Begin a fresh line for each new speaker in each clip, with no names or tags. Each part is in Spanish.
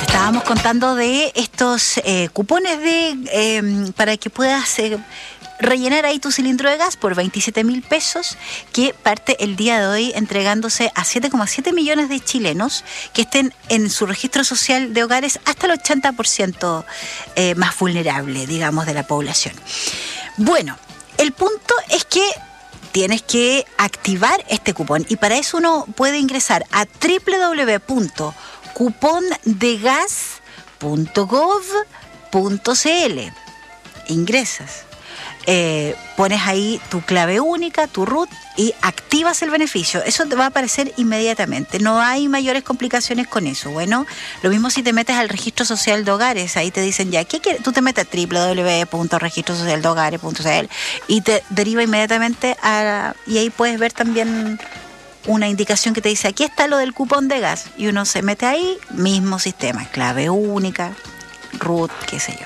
Estábamos contando de estos cupones para que puedas rellenar ahí tu cilindro de gas por 27.000 pesos, que parte el día de hoy entregándose a 7,7 millones de chilenos que estén en su registro social de hogares hasta el 80% más vulnerable, digamos, de la población. Bueno, el punto es que tienes que activar este cupón y para eso uno puede ingresar a www.cupondegas.gov.cl. Ingresas. Pones ahí tu clave única, tu RUT y activas el beneficio. Eso te va a aparecer inmediatamente. No hay mayores complicaciones con eso. Bueno, lo mismo si te metes al registro social de hogares. Ahí te dicen ya, ¿qué quieres? Tú te metes a www.registrosocialdehogares.cl y te deriva inmediatamente y ahí puedes ver también una indicación que te dice, aquí está lo del cupón de gas. Y uno se mete ahí, mismo sistema, clave única, RUT, qué sé yo.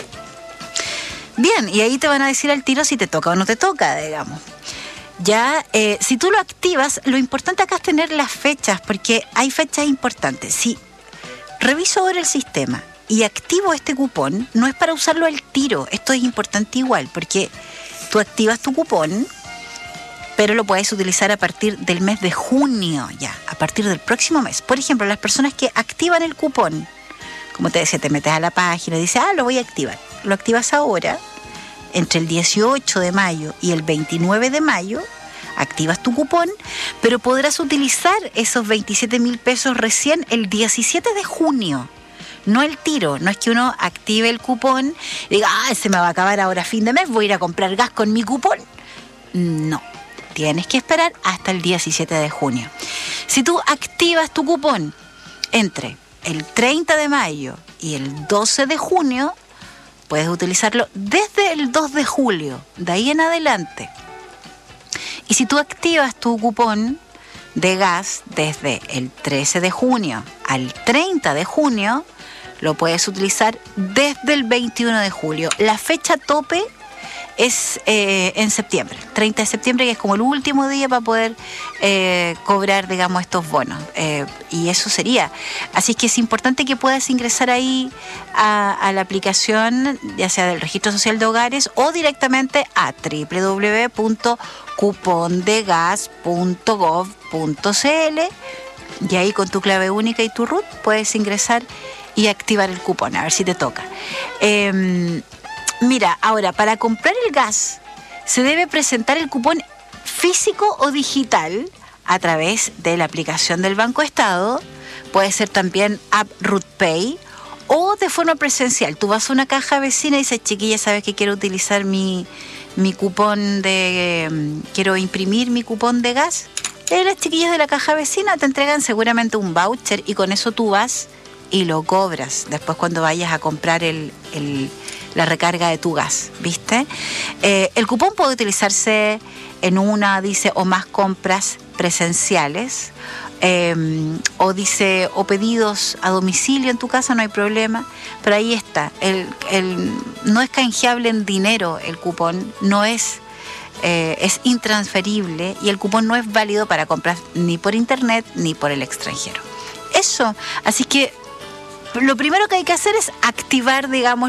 Bien, y ahí te van a decir al tiro si te toca o no te toca, digamos. Ya, si tú lo activas, lo importante acá es tener las fechas, porque hay fechas importantes. Si reviso ahora el sistema y activo este cupón, no es para usarlo al tiro. Esto es importante igual, porque tú activas tu cupón, pero lo puedes utilizar a partir del mes de junio, ya, a partir del próximo mes. Por ejemplo, las personas que activan el cupón, como te decía, te metes a la página y dices, lo voy a activar. Lo activas ahora, entre el 18 de mayo y el 29 de mayo, activas tu cupón, pero podrás utilizar esos 27.000 pesos recién el 17 de junio. No el tiro, no es que uno active el cupón y diga, se me va a acabar ahora a fin de mes, voy a ir a comprar gas con mi cupón. No, tienes que esperar hasta el 17 de junio. Si tú activas tu cupón entre el 30 de mayo y el 12 de junio, puedes utilizarlo desde el 2 de julio, de ahí en adelante. Y si tú activas tu cupón de gas desde el 13 de junio al 30 de junio, lo puedes utilizar desde el 21 de julio. La fecha tope es en septiembre, 30 de septiembre, que es como el último día para poder cobrar, digamos, estos bonos. Y eso sería. Así que es importante que puedas ingresar ahí a la aplicación, ya sea del Registro Social de Hogares o directamente a www.cupondegas.gov.cl y ahí con tu clave única y tu RUT puedes ingresar y activar el cupón, a ver si te toca. Mira, ahora, para comprar el gas se debe presentar el cupón físico o digital a través de la aplicación del Banco Estado, puede ser también App RUTPay o de forma presencial. Tú vas a una caja vecina y dices, chiquilla, ¿sabes que quiero utilizar mi cupón quiero imprimir mi cupón de gas? Las chiquillas de la caja vecina te entregan seguramente un voucher y con eso tú vas y lo cobras después cuando vayas a comprar la recarga de tu gas, ¿viste? El cupón puede utilizarse en una, dice, o más compras presenciales, o pedidos a domicilio en tu casa, no hay problema, pero ahí está. No es canjeable en dinero el cupón, no es intransferible y el cupón no es válido para compras ni por internet ni por el extranjero. Eso, así que lo primero que hay que hacer es activar, digamos,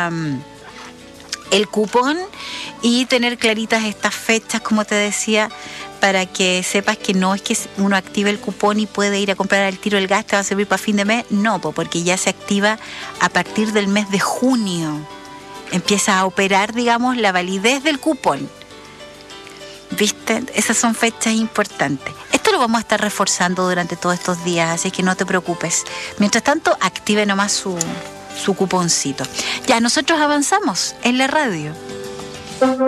el cupón y tener claritas estas fechas, como te decía, para que sepas que no es que uno active el cupón y puede ir a comprar al tiro el gas, te va a servir para fin de mes. No, porque ya se activa a partir del mes de junio. Empieza a operar, digamos, la validez del cupón. ¿Viste? Esas son fechas importantes. Esto lo vamos a estar reforzando durante todos estos días, así que no te preocupes. Mientras tanto, active nomás su cuponcito. Ya, nosotros avanzamos en la radio.